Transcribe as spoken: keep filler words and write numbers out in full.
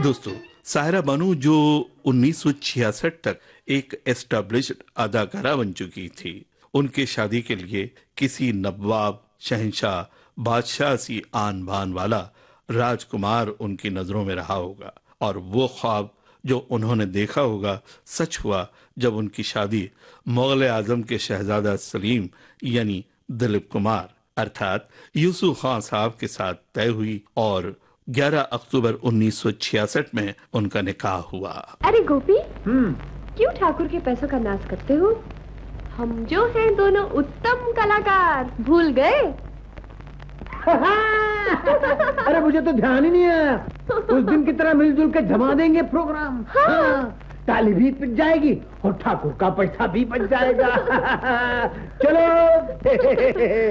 दोस्तों, सायरा बानू जो उन्नीस सौ छियासठ तक एक एस्टैब्लिश्ड अदाकारा बन चुकी थी, उनके शादी के लिए किसी नवाब, शहंशाह, बादशाह सी आन बान वाला राजकुमार उनकी नजरों में रहा होगा और वो ख्वाब जो उन्होंने देखा होगा सच हुआ जब उनकी शादी मुगल आजम के शहजादा सलीम यानी दिलीप कुमार अर्थात यूसुफ खान साहब के साथ तय हुई और ग्यारह अक्टूबर उन्नीस सौ छियासठ में उनका निकाह हुआ। अरे गोपी, हम्म क्यों ठाकुर के पैसों का नाश करते हो? हम जो हैं दोनों उत्तम कलाकार, भूल गए? अरे मुझे तो ध्यान ही नहीं आया। उस दिन की तरह मिलजुल के जमा देंगे प्रोग्राम। हाँ। हाँ, ताली भी पिट जाएगी और ठाकुर का पैसा भी बच जाएगा। चलो।